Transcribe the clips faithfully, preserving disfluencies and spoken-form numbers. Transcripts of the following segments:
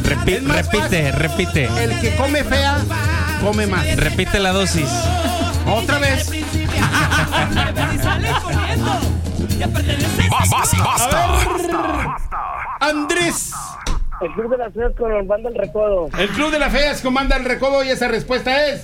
Repi- Es más repite, fácil. repite. El que come fea, come más. Repite la dosis. Otra vez. Basta, basta. Andrés. El Club de las Feas con el Banda El Recodo. El Club de las Feas comanda el recodo y esa respuesta es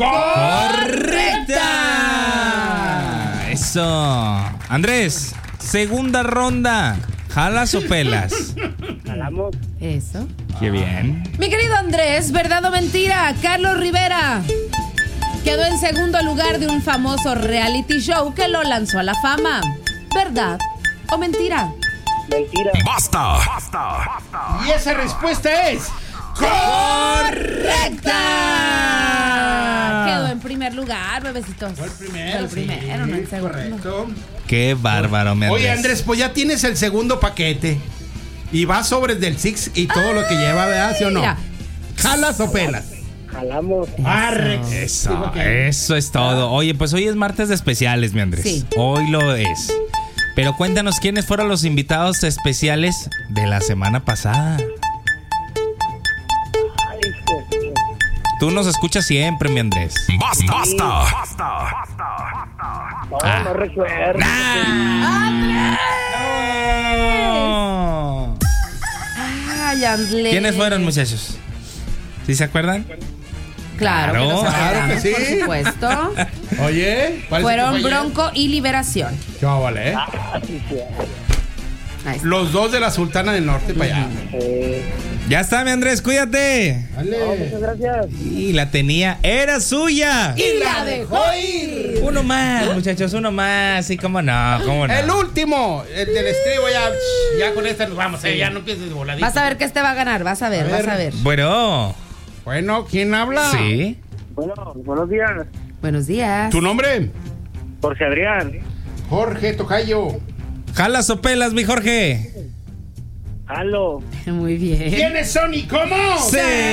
correcta. Eso. Andrés, segunda ronda. ¿Jalas o pelas? Jalamos. Eso. Qué bien. Mi querido Andrés, ¿verdad o mentira? Carlos Rivera quedó en segundo lugar de un famoso reality show que lo lanzó a la fama. ¿Verdad o mentira? Mentira. Basta. Y esa respuesta es ¡Correcta! Quedó en primer lugar, bebecitos. Fue el primero. Fue el primero, no el segundo. correcto. Qué bárbaro, mi Andrés. Oye, Andrés, pues ya tienes el segundo paquete. Y va sobres del Six y todo lo que lleva, ¿verdad? ¿Sí o no? Mira. ¿Jalas o pelas? Jalamos. Arre. Eso, Dijo que- eso es todo. Oye, pues hoy es martes de especiales, mi Andrés. Sí. Hoy lo es. Pero cuéntanos quiénes fueron los invitados especiales de la semana pasada. Ay, hijo. Tú nos escuchas siempre, mi Andrés. Basta, basta. No, Ah. no recuerdo. ¡No! Ay, Andrés. ¿Quiénes fueron, muchachos? ¿Sí se acuerdan? Claro, que nos Claro, acordamos, que sí. por supuesto. Oye, parece Fueron que fue ayer. Bronco y Liberación. ¿Qué va, vale, eh? Así sea. Ahí está. Los dos de la Sultana del Norte para allá. Eh, Ya está, mi Andrés, cuídate. no, muchas gracias. Y la tenía, era suya. Y la dejó ir. Uno más, muchachos, uno más. Sí, cómo no, cómo no. El último, el del estribo, ya, ya con esta nos vamos, eh, ya no empieces de voladito. Vas a ver que este va a ganar, vas a ver, A ver. vas a ver. Bueno, Bueno, ¿quién habla? sí. Bueno, buenos días. Buenos días. ¿Tu nombre? Jorge Adrián. Jorge Tocayo. ¿Jalas o pelas, mi Jorge? Halo. Muy bien. ¿Quiénes son y cómo? Sí.